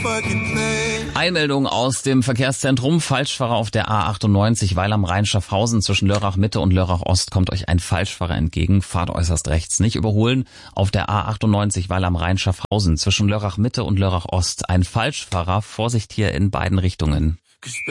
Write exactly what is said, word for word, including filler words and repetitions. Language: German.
Eilmeldung aus dem Verkehrszentrum. Falschfahrer auf der A achtundneunzig Weil am Rhein Schaffhausen. Zwischen Lörrach Mitte und Lörrach Ost kommt euch ein Falschfahrer entgegen. Fahrt äußerst rechts. Nicht überholen. Auf der A achtundneunzig Weil am Rhein Schaffhausen. Zwischen Lörrach Mitte und Lörrach Ost. Ein Falschfahrer. Vorsicht hier in beiden Richtungen.